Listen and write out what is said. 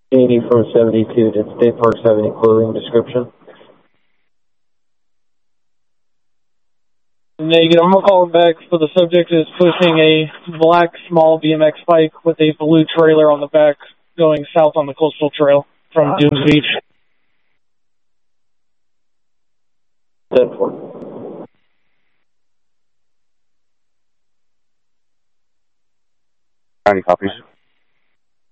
80 from 72, did State Parks have any clothing description? Negative. I'm going to call it back. So the subject is pushing a black small BMX bike with a blue trailer on the back going south on the coastal trail from Dunes Beach. 10-4. Any copies?